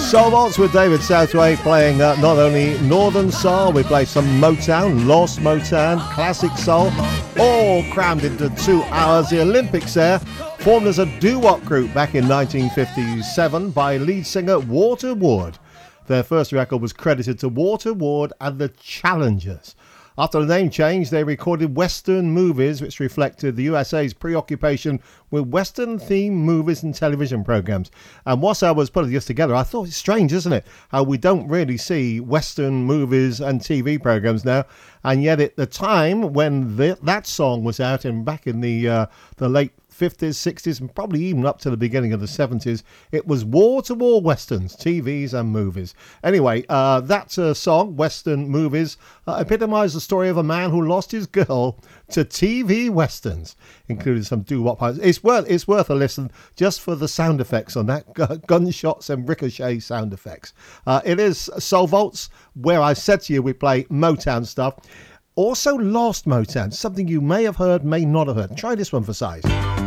Soul Vaults with David Southway playing not only Northern Soul, we play some Motown, Lost Motown, classic soul, all crammed into 2 hours. The Olympics there, formed as a doo-wop group back in 1957 by lead singer Walter Ward. Their first record was credited to Walter Ward and the Challengers. After the name change, they recorded Western movies, which reflected the USA's preoccupation with Western-themed movies and television programs. And whilst I was putting this together, I thought it's strange, isn't it, how we don't really see Western movies and TV programs now. And yet at the time when that song was out, and back in the late 50s, 60s, and probably even up to the beginning of the 70s, it was wall-to-wall westerns, TVs and movies. Anyway, that song, Western Movies, epitomised the story of a man who lost his girl to TV westerns, including some doo-wop. It's worth a listen just for the sound effects on that, gunshots and ricochet sound effects. It is Soul Vaults, where I said to you we play Motown stuff. Also Lost Motown, something you may have heard, may not have heard. Try this one for size.